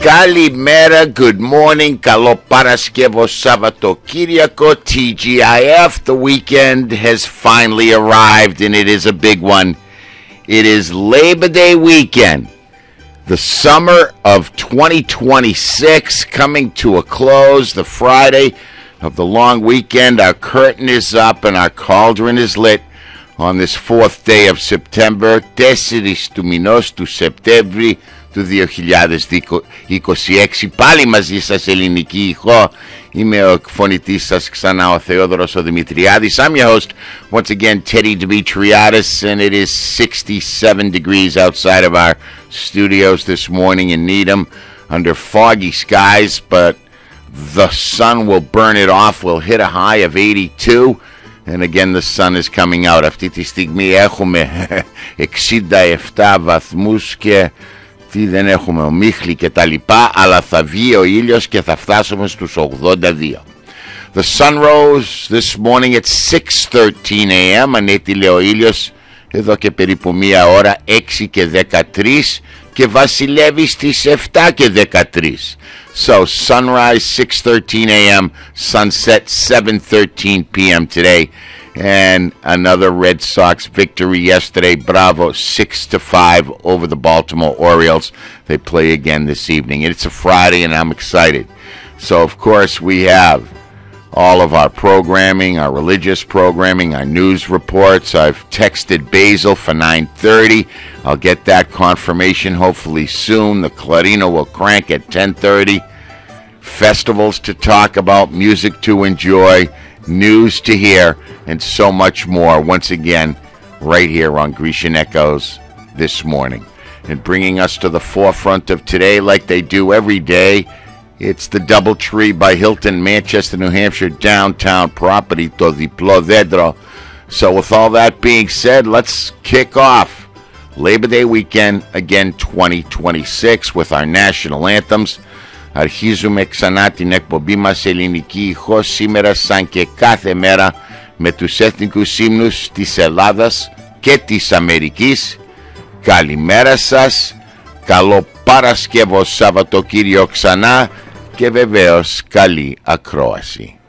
Kalimera, good morning, Καλό Παρασκευό Σαββατοκύριακο, TGIF. The weekend has finally arrived and it is a big one. It is Labor Day weekend. The summer of 2026 coming to a close, the Friday of the long weekend. Our curtain is up and our cauldron is lit on this 4th day of September, 4 του μηνός του Σεπτέμβρη του 2026. Πάλι μαζί σας ελληνική ηχό. Είμαι ο εκφωνητής σας ξανά, ο Θεόδωρος ο Δημητριάδης. I'm your host, once again, Teddy Dimitriadis, and it is 67 degrees outside of our studios this morning in Needham under foggy skies, but the sun will burn it off. We'll hit a high of 82, and again the sun is coming out. Αυτή τη στιγμή έχουμε 67 βαθμούς και δεν έχουμε ομίχλη και τα λοιπά, αλλά θα βγει ο ήλιος και θα φτάσουμε στους 82. The sun rose this morning at 6:13 a.m. Ανέτειλε ο ήλιος εδώ και περίπου μία ώρα, 6 και 13, και βασιλεύει στις 7 και 13. So sunrise 6:13 a.m., sunset 7:13 p.m. today. And another Red Sox victory yesterday. Bravo, 6-5 over the Baltimore Orioles. They play again this evening. And it's a Friday and I'm excited. So, of course, we have all of our programming, our religious programming, our news reports. I've texted Basil for 9:30. I'll get that confirmation hopefully soon. The Clarino will crank at 10:30. Festivals to talk about, music to enjoy, news to hear, and so much more, once again, right here on Grecian Echoes this morning. And bringing us to the forefront of today, like they do every day, it's the Doubletree by Hilton, Manchester, New Hampshire, downtown property, to Diplo Dedro. So with all that being said, let's kick off Labor Day weekend, again 2026, with our national anthems. Αρχίζουμε ξανά την εκπομπή μας ελληνική ηχό σήμερα, σαν και κάθε μέρα, με τους εθνικούς ύμνους της Ελλάδας και της Αμερικής. Καλημέρα σας, καλό Παρασκευό Σαββατοκύριο ξανά και βεβαίως καλή ακρόαση.